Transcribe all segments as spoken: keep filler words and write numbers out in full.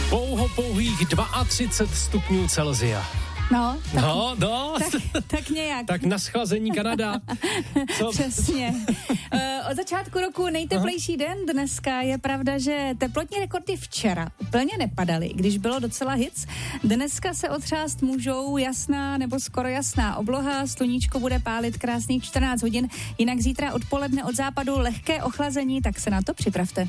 Pouho pouhých třicet dva stupňů Celsia. No, tak, no, no. Tak, tak nějak. Tak na schlazení Kanada. Co? Přesně. Od začátku roku nejteplejší Aha. den dneska. Je pravda, že teplotní rekordy včera úplně nepadaly, když bylo docela hic. Dneska se otřást můžou jasná nebo skoro jasná obloha, sluníčko bude pálit krásných čtrnáct hodin, jinak zítra odpoledne od západu lehké ochlazení, tak se na to připravte.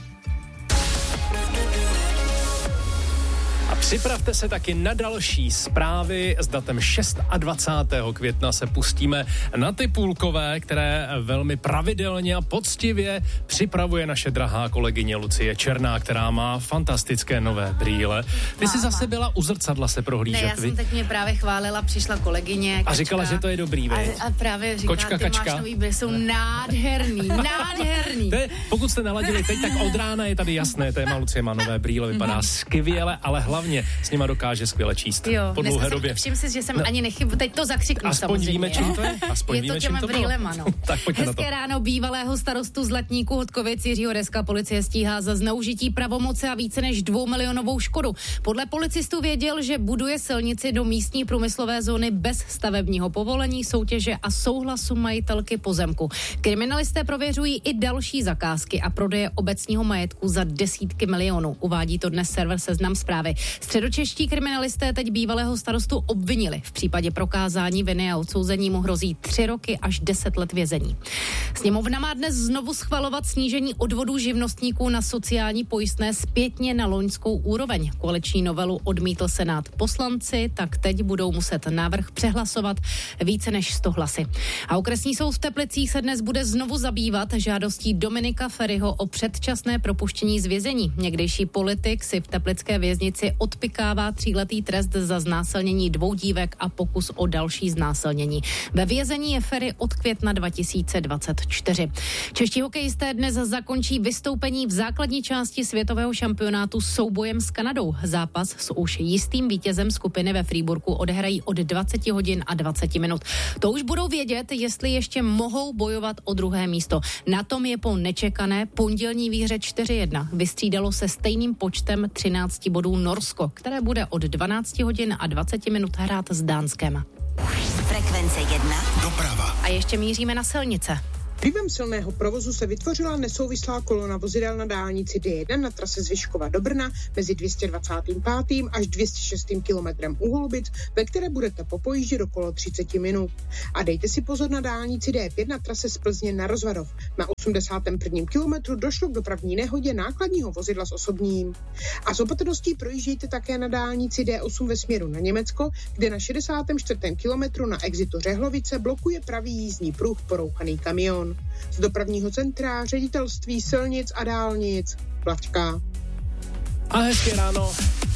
A připravte se taky na další zprávy. S datem dvacátého šestého května se pustíme na ty půlkové, které velmi pravidelně a poctivě připravuje naše drahá kolegyně Lucie Černá, která má fantastické nové brýle. Ty jsi zase byla u zrcadla se prohlížet. Ne, já jsem teď mě právě chválila, přišla kolegyně. Kačka, a říkala, že to je dobrý, a, a právě říkala, Kočka, ty kačka. máš nový brýle, jsou nádherný, nádherný. To je, pokud jste naladili teď, tak od rána je tady jasné téma. Lucie má nové brýle, vypadá mm-hmm. skvěle, ale hlavně s nima dokáže skvěle číst. Jo, po dlouhé době. Všim si, že jsem no. ani nechybu, teď to zakřiknu Aspoň samozřejmě. víme, čím to je. Aspoň je víme, to čím těma to brýlema, no. Tak pojďme Hezké na to. ráno bývalého starostu Zlatníku Hodkovic Jiřího Reska policie stíhá za zneužití pravomoci a více než dvoumilionovou škodu. Podle policistů věděl, že buduje silnici do místní průmyslové zóny bez stavebního povolení, soutěže a souhlasu majitelky pozemku. Kriminalisté prověřují i další zakázky a prodeje obecního majetku za desítky milionů. Uvádí to dnes server Seznam Zprávy. Středočeští kriminalisté teď bývalého starostu obvinili. V případě prokázání viny a odsouzení mu hrozí tři roky až deset let vězení. Sněmovna má dnes znovu schvalovat snížení odvodů živnostníků na sociální pojistné zpětně na loňskou úroveň. Koaliční novelu odmítl Senát. Poslanci tak teď budou muset návrh přehlasovat více než sto hlasy. A okresní soud v Teplicích se dnes bude znovu zabývat žádostí Dominika Feriho o předčasné propuštění z vězení. Někdejší politik si v teplické věznici odpykává tříletý trest za znásilnění dvou dívek a pokus o další znásilnění. Ve vězení je Ferry od května dva tisíce dvacet čtyři. Čeští hokejisté dnes zakončí vystoupení v základní části světového šampionátu soubojem s Kanadou. Zápas s už jistým vítězem skupiny ve Freiburgu odehrají od dvacet hodin a dvacet minut. To už budou vědět, jestli ještě mohou bojovat o druhé místo. Na tom je po nečekané pondělní výhře čtyři jedna. Vystřídalo se stejným počtem třináct bodů Norsko, které bude od dvanáct hodin a dvacet minut hrát s Dánskem. Frekvence jedna. Doprava. A ještě míříme na silnice. Vlivem silného provozu se vytvořila nesouvislá kolona vozidel na dálnici D jedna na trase z Vyškova do Brna mezi dvě stě dvacátým pátým až dvě stě šestým kilometrem u Holubic, ve které budete popojíždět okolo třicet minut. A dejte si pozor na dálnici D pět na trase z Plzně na Rozvadov. Na osmdesátém prvním kilometru došlo k dopravní nehodě nákladního vozidla s osobním. A s opatrností projíždějte také na dálnici D osm ve směru na Německo, kde na šedesátém čtvrtém kilometru na exitu Řehlovice blokuje pravý jízdní pruh porouchaný kamion. Z dopravního centra ředitelství silnic a dálnic Plačka. A hezké ráno.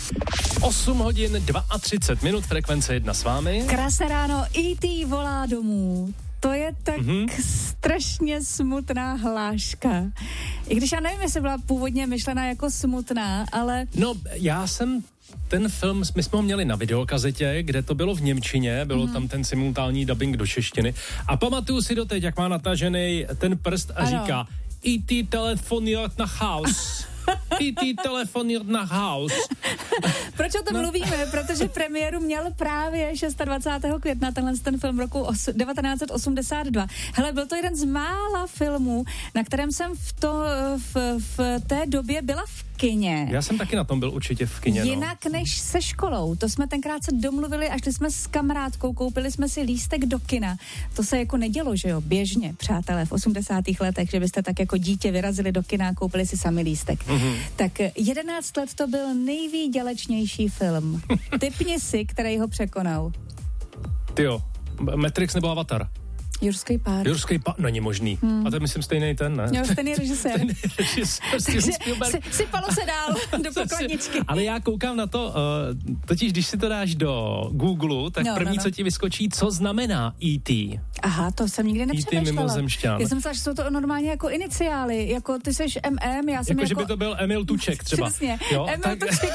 osm hodin třicet dva minut, frekvence jedna s vámi. Krásné ráno, í té volá domů. To je tak mm-hmm. strašně smutná hláška. I když já nevím, jestli byla původně myšlená jako smutná, ale... No, já jsem ten film, my jsme ho měli na videokazetě, kde to bylo v němčině, bylo mm. tam ten simultánní dubbing do češtiny. A pamatuju si doteď, jak má natažený ten prst a ano. říká í té telefoniert nach Haus. í té telefoniert nach Haus. Proč o tom no. mluvíme? Protože premiéru měl právě dvacátého šestého května tenhle ten film roku devatenáct set osmdesát dva. Hele, byl to jeden z mála filmů, na kterém jsem v, to, v, v té době byla v kině. Já jsem taky na tom byl určitě v kině. Jinak no. než se školou. To jsme tenkrát se domluvili a šli jsme s kamarádkou, koupili jsme si lístek do kina. To se jako nedělo, že jo, běžně, přátelé, v osmdesátých letech, že byste tak jako dítě vyrazili do kina a koupili si sami lístek. Mm-hmm. Tak jedenáct let to byl nejvýdělečnější film. Tipni si, který ho překonal. Tyjo, Matrix nebo Avatar? Jurský pár. Jurský pár, není možný. Hmm. A to je, myslím, stejný ten, ne? Jo, stejný režisér. Stejný režisér, Steven Spielberg. Si, sypalo se dál do pokladničky. Ale já koukám na to, uh, totiž když si to dáš do Google, tak no, první, no, no. co ti vyskočí, co znamená í té. Aha, to jsem nikdy nepřemýšlela. í té mimozemšťan. Já jsem myslela, že jsou to normálně jako iniciály, jako ty seš em em, já jsem jako... Jako, že by jako... to byl Emil Tuček třeba. Přesně, jo? Emil tak... Tuček.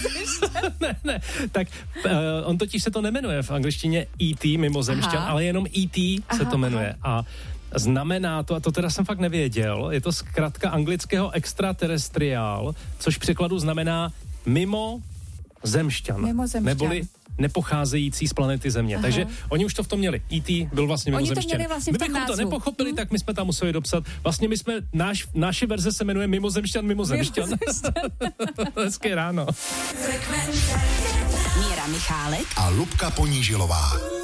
ne, ne, tak uh, on totiž se to nemenuje v angličtině í té mimozemšťan, aha. ale jenom í té se to jmenuje. Aha. A znamená to, a to teda jsem fakt nevěděl, je to zkratka anglického extraterrestriál, což v překladu znamená mimo mimozemšťan, Mimozemšťan. neboli nepocházející z planety Země. Aha. Takže oni už to v tom měli. E T byl vlastně mimozemšťan. Vlastně my bychom to nepochopili, hmm. tak my jsme tam museli dopsat. Vlastně my jsme, náš, naše verze se jmenuje Mimozemšťan, mimozemšťan. Hezké ráno. Míra Michálek a Lubka Ponížilová.